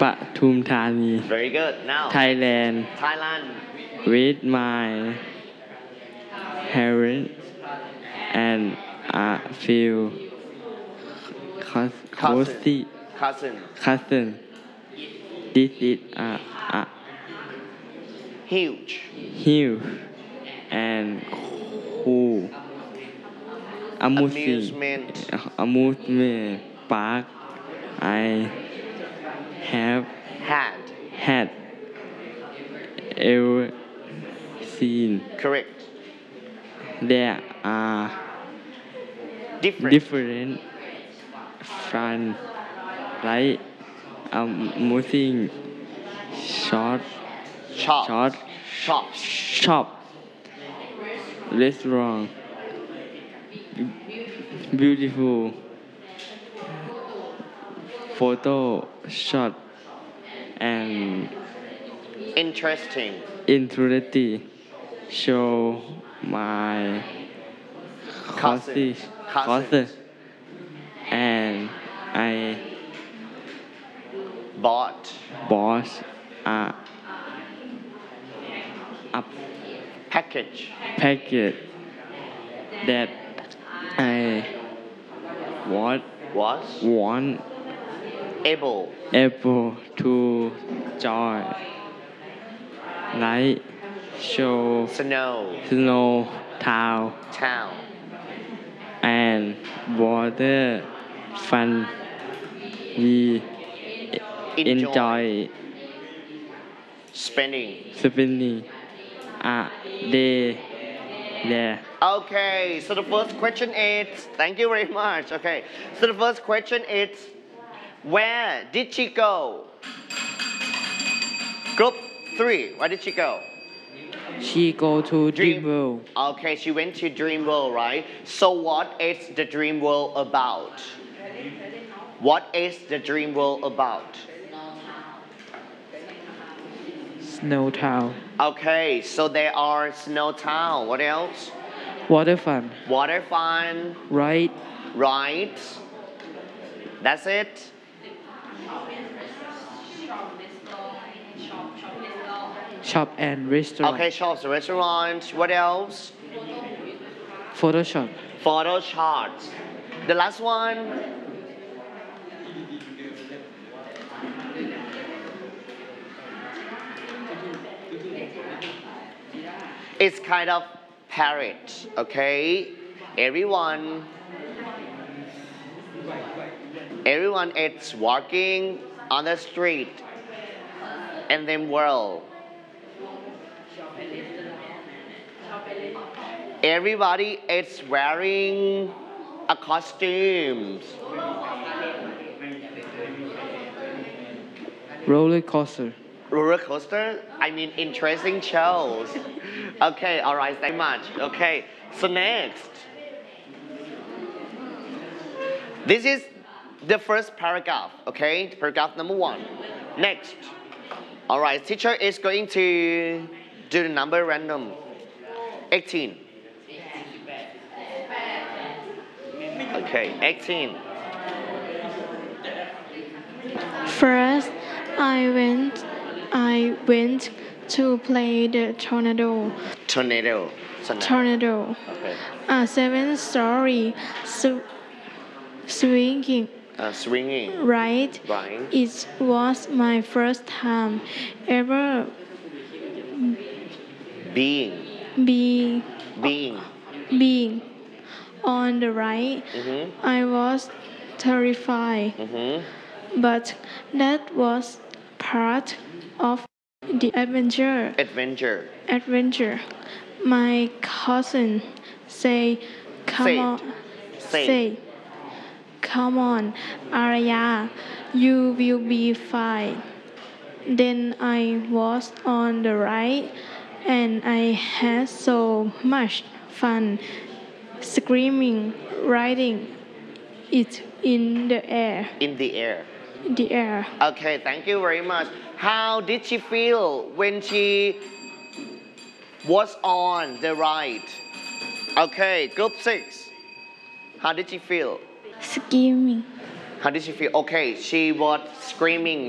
ปทุมธานี Very good. Now, Thailand Thailand. with my parents and a few Cousin. Cousin. cousin. This is a Huge. huge and cool amusement park I have Had. had ever seen. Correct. There are different fun like amusing short shop restaurant beautiful photo shot and Interesting. interesting show my Cousins. courses and I Bought. a Package. package that I Was. want Able. to join like show Snow. town Town. and water fun we enjoy spending a day there. Okay, so the first question is, thank you very much. Okay, so the first question is, where did she go? Group 3, where did she go? She go to Dream World. Okay, she went to Dream World, right? So what is the Dream World about? What is the Dream World about? Snow Town. Okay, so there are Snow Town. What else? Water fun. Water fun. Right. Right. That's it. Shop and restaurant. Okay, shops, restaurants. What else? Photoshop. Photo shots. The last one. It's kind of parrot, okay? Everyone is walking on the street and then world. Everybody is wearing a costume. Roller coaster. Roller coaster? I mean interesting shows. Okay, alright, thank you much. Okay, so next. This is the first paragraph, okay? Paragraph number 1. Next. Alright, teacher is going to do the number random. 18. Okay, 18. First, I went to play the tornado. Tornado. Okay. A 7-story swinging Swinging. ride. It was my first time ever being on the ride. I was terrified, but that was part of the adventure. My cousin say, come on, Arya, you will be fine. Then I was on the ride and I had so much fun screaming, riding it in the air. Okay, thank you very much. How did she feel when she was on the ride? Okay, group 6. How did she feel? Screaming. How did she feel? Okay, she was screaming.